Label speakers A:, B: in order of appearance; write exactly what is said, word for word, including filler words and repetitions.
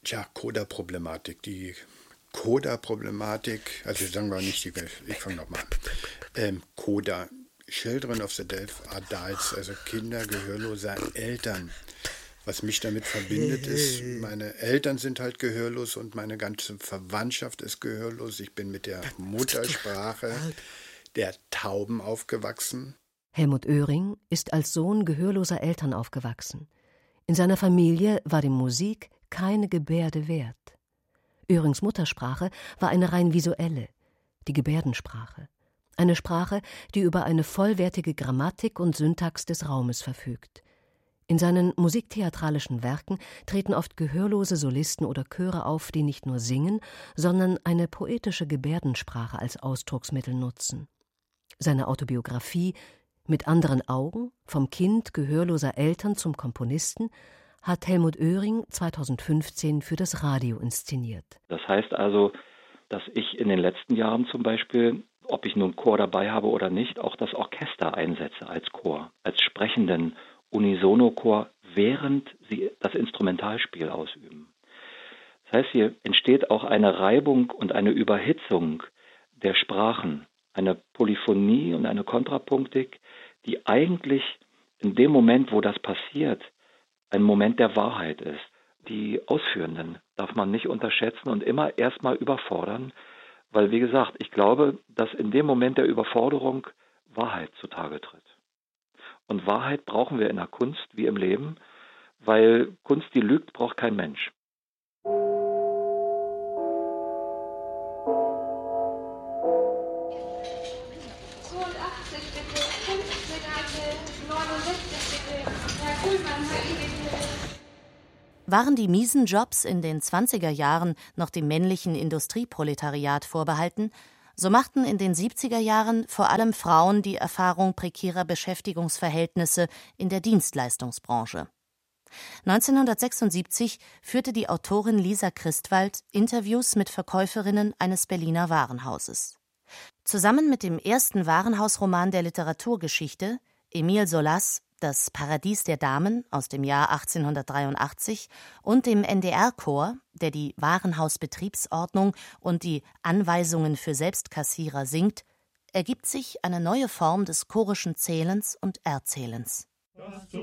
A: Tja, Coda-Problematik. Die Coda-Problematik, also sagen wir nicht, die, ich fange nochmal an. Ähm, Coda, Children of the Deaf Adults, also Kinder gehörloser Eltern. Was mich damit verbindet, ist, meine Eltern sind halt gehörlos und meine ganze Verwandtschaft ist gehörlos. Ich bin mit der Muttersprache der Tauben aufgewachsen.
B: Helmut Oehring ist als Sohn gehörloser Eltern aufgewachsen. In seiner Familie war die Musik keine Gebärde wert. Oehrings Muttersprache war eine rein visuelle, die Gebärdensprache. Eine Sprache, die über eine vollwertige Grammatik und Syntax des Raumes verfügt. In seinen musiktheatralischen Werken treten oft gehörlose Solisten oder Chöre auf, die nicht nur singen, sondern eine poetische Gebärdensprache als Ausdrucksmittel nutzen. Seine Autobiografie »Mit anderen Augen – Vom Kind gehörloser Eltern zum Komponisten« hat Helmut Oehring zweitausendfünfzehn für das Radio inszeniert.
C: Das heißt also, dass ich in den letzten Jahren zum Beispiel, ob ich nun Chor dabei habe oder nicht, auch das Orchester einsetze als Chor, als sprechenden Unisono-Chor, während sie das Instrumentalspiel ausüben. Das heißt, hier entsteht auch eine Reibung und eine Überhitzung der Sprachen, eine Polyphonie und eine Kontrapunktik, die eigentlich in dem Moment, wo das passiert, ein Moment der Wahrheit ist. Die Ausführenden darf man nicht unterschätzen und immer erstmal überfordern, weil, wie gesagt, ich glaube, dass in dem Moment der Überforderung Wahrheit zutage tritt. Und Wahrheit brauchen wir in der Kunst wie im Leben, weil Kunst, die lügt, braucht kein Mensch.
D: zweiundachtzig bitte, fünfzehn bitte, neunundsechzig bitte, Herr Kuhlmann, Herr bitte.
E: Waren die miesen Jobs in den zwanziger Jahren noch dem männlichen Industrieproletariat vorbehalten, so machten in den siebziger Jahren vor allem Frauen die Erfahrung prekärer Beschäftigungsverhältnisse in der Dienstleistungsbranche. neunzehnhundertsechsundsiebzig führte die Autorin Lisa Christwald Interviews mit Verkäuferinnen eines Berliner Warenhauses. Zusammen mit dem ersten Warenhausroman der Literaturgeschichte, Émile Zola's Das Paradies der Damen aus dem Jahr achtzehnhundertdreiundachtzig und dem N D R-Chor, der die Warenhausbetriebsordnung und die Anweisungen für Selbstkassierer singt, ergibt sich eine neue Form des chorischen Zählens und Erzählens.